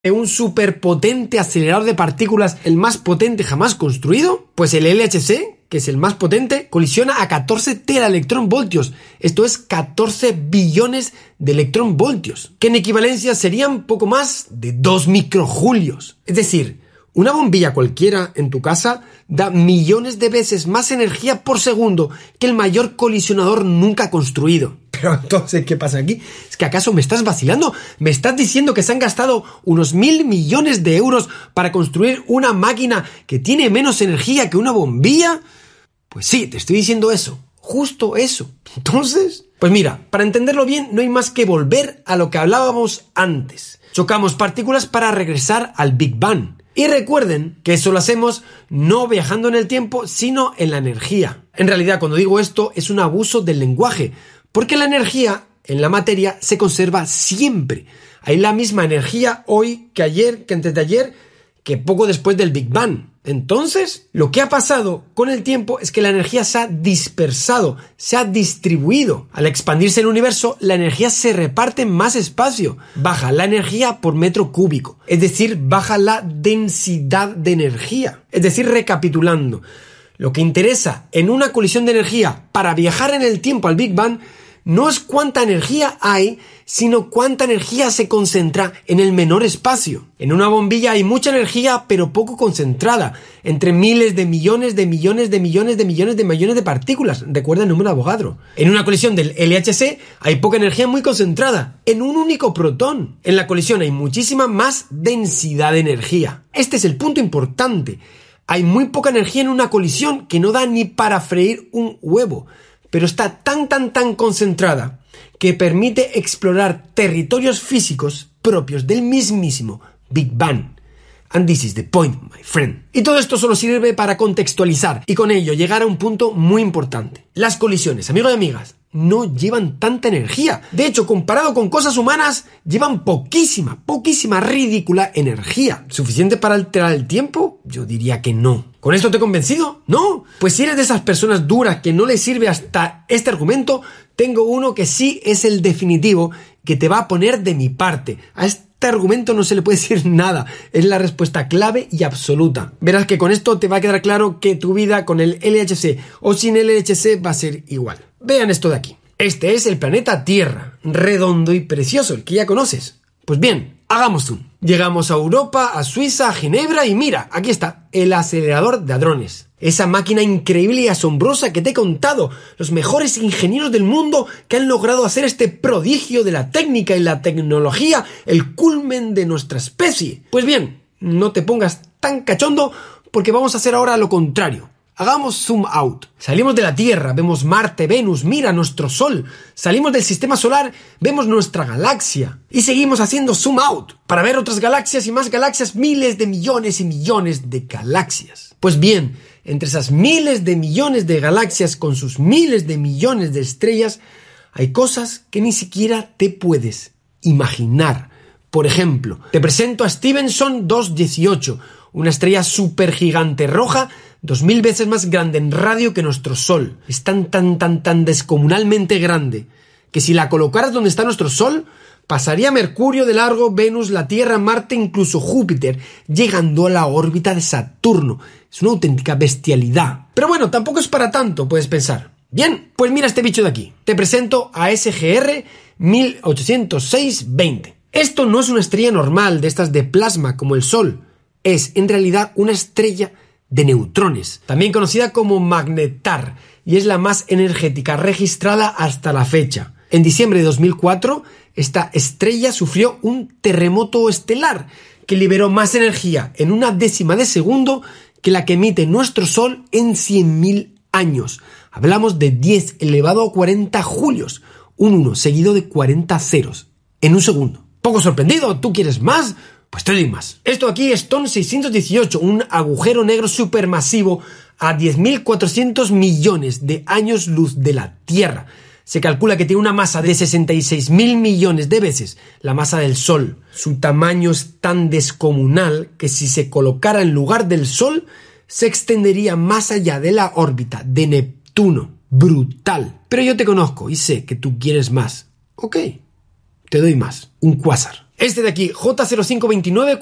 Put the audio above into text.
un superpotente acelerador de partículas, el más potente jamás construido? Pues el LHC, que es el más potente, colisiona a 14 teraelectronvoltios. Esto es 14 billones de electronvoltios, que en equivalencia serían poco más de 2 microjulios. Es decir, una bombilla cualquiera en tu casa da millones de veces más energía por segundo que el mayor colisionador nunca construido. Pero entonces, ¿qué pasa aquí? ¿Es que acaso me estás vacilando? ¿Me estás diciendo que se han gastado unos 1.000 millones de euros para construir una máquina que tiene menos energía que una bombilla? Pues sí, te estoy diciendo eso. Justo eso. Entonces, pues mira, para entenderlo bien no hay más que volver a lo que hablábamos antes. Chocamos partículas para regresar al Big Bang. Y recuerden que eso lo hacemos no viajando en el tiempo, sino en la energía. En realidad, cuando digo esto, es un abuso del lenguaje, porque la energía en la materia se conserva siempre. Hay la misma energía hoy que ayer, que antes de ayer, que poco después del Big Bang. Entonces, lo que ha pasado con el tiempo es que la energía se ha dispersado, se ha distribuido. Al expandirse el universo, la energía se reparte en más espacio. Baja la energía por metro cúbico, es decir, baja la densidad de energía. Es decir, recapitulando, lo que interesa en una colisión de energía para viajar en el tiempo al Big Bang no es cuánta energía hay, sino cuánta energía se concentra en el menor espacio. En una bombilla hay mucha energía, pero poco concentrada, entre miles de millones de millones de millones de millones de millones de partículas. Recuerda el número de Avogadro. En una colisión del LHC hay poca energía muy concentrada, en un único protón. En la colisión hay muchísima más densidad de energía. Este es el punto importante. Hay muy poca energía en una colisión que no da ni para freír un huevo, pero está tan concentrada que permite explorar territorios físicos propios del mismísimo Big Bang. And this is the point, my friend. Y todo esto solo sirve para contextualizar y con ello llegar a un punto muy importante. Las colisiones, amigos y amigas, no llevan tanta energía. De hecho, comparado con cosas humanas, llevan poquísima, ridícula energía. ¿Suficiente para alterar el tiempo? Yo diría que no. ¿Con esto te he convencido? ¿No? Pues si eres de esas personas duras que no les sirve hasta este argumento, tengo uno que sí es el definitivo, que te va a poner de mi parte. A este argumento no se le puede decir nada. Es la respuesta clave y absoluta. Verás que con esto te va a quedar claro que tu vida con el LHC o sin el LHC va a ser igual. Vean esto de aquí. Este es el planeta Tierra, redondo y precioso, el que ya conoces. Pues bien, hagamos zoom. Llegamos a Europa, a Suiza, a Ginebra y mira, aquí está, el acelerador de hadrones. Esa máquina increíble y asombrosa que te he contado, los mejores ingenieros del mundo que han logrado hacer este prodigio de la técnica y la tecnología, el culmen de nuestra especie. Pues bien, no te pongas tan cachondo porque vamos a hacer ahora lo contrario. Hagamos zoom out. Salimos de la Tierra, vemos Marte, Venus, mira nuestro Sol. Salimos del sistema solar, vemos nuestra galaxia. Y seguimos haciendo zoom out para ver otras galaxias y más galaxias, miles de millones y millones de galaxias. Pues bien, entre esas miles de millones de galaxias con sus miles de millones de estrellas, hay cosas que ni siquiera te puedes imaginar. Por ejemplo, te presento a Stephenson 218, una estrella supergigante roja 2000 veces más grande en radio que nuestro Sol. Es tan descomunalmente grande que si la colocaras donde está nuestro Sol, pasaría Mercurio de largo, Venus, la Tierra, Marte, incluso Júpiter, llegando a la órbita de Saturno. Es una auténtica bestialidad. Pero bueno, tampoco es para tanto, puedes pensar. Bien, pues mira este bicho de aquí. Te presento a SGR 1806-20. Esto no es una estrella normal de estas de plasma como el Sol. Es, en realidad, una estrella de neutrones, también conocida como magnetar, y es la más energética registrada hasta la fecha. En diciembre de 2004, esta estrella sufrió un terremoto estelar que liberó más energía en una décima de segundo que la que emite nuestro Sol en 100.000 años. Hablamos de 10 elevado a 40 julios, un 1 seguido de 40 ceros, en un segundo. ¿Poco sorprendido? ¿Tú quieres más? Pues te doy más. Esto aquí es TON 618, un agujero negro supermasivo a 10.400 millones de años luz de la Tierra. Se calcula que tiene una masa de 66.000 millones de veces la masa del Sol. Su tamaño es tan descomunal que si se colocara en lugar del Sol, se extendería más allá de la órbita de Neptuno. Brutal. Pero yo te conozco y sé que tú quieres más. Ok, te doy más. Un cuásar. Este de aquí, J0529